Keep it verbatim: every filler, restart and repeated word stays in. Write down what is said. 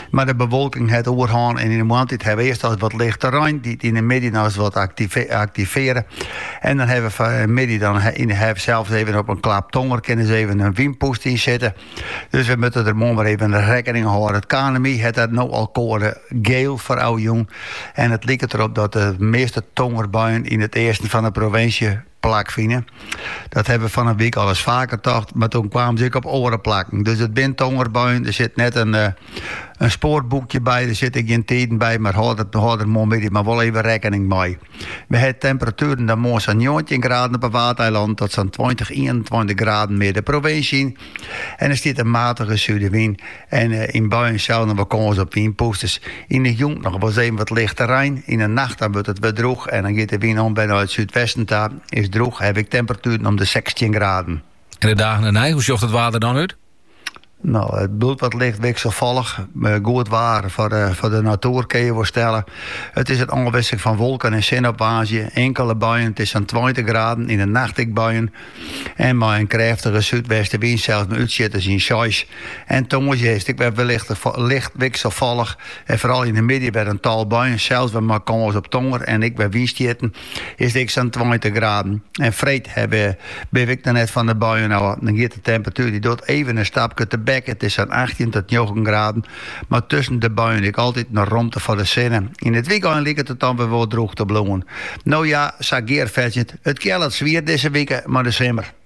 Maar de bewolking het overgaan en in de maand hebben we eerst als wat licht terrein, die in de midden als wat active, activeren. En dan hebben we van midden dan in de herfst zelfs even op een klap tonger kunnen ze even een windpoest in zetten. Dus we moeten er maar even rekening houden. Het K N M I heeft dat nou al code geel voor oude jong. En het lijkt erop dat de meeste tongerbuien in het eerste van de provincie plak vinden. Dat hebben we van een week al eens vaker gedacht, maar toen kwamen ze ook op oren plakken. Dus het bent tongerbuien, er zit net een, uh, een spoorboekje bij, er zit geen tijden bij, maar houd het, houd het maar, maar wel even rekening mee. We hebben temperaturen dan mooi zo'n negentien graden op het Waardeiland, tot zo'n twintig, eenentwintig graden meer de provincie. En er zit een matige zuidenwind. En uh, in buien zelden we kans op windpoesters. In de jong nog wel even wat licht terrein. In de nacht dan wordt het weer droog en dan gaat de wind om bijna uit het zuidwesten daar. Is droog, heb ik temperaturen om de zestien graden. En de dagen erna, hoe ziet het water dan uit? Nou, het bloed wat licht wisselvallig, goed waar voor de, voor de natuur kun je voorstellen. Het is het onwisseling van wolken en synopage. Enkele buien, het is zo'n twintig graden in de nacht buien. En maar een krachtige zuidwestenwind, zelfs met uitzitters in zes. En toen is het ik ben licht, licht wisselvallig. En vooral in de midden bij een tal buien, zelfs bij maar kans op tonger. En ik bij windstitten is het zo'n twintig graden. En vreed hebben ben ik dan net van de buien. Nou, dan gaat de temperatuur, die doet even een stapje te het is aan achttien tot negentien graden. Maar tussen de buien ik altijd naar romte voor de zinnen. In het weekend ligt het dan weer wat droog te bloemen. Nou ja, sageer het. Het kell het zwier deze week, maar de simmer.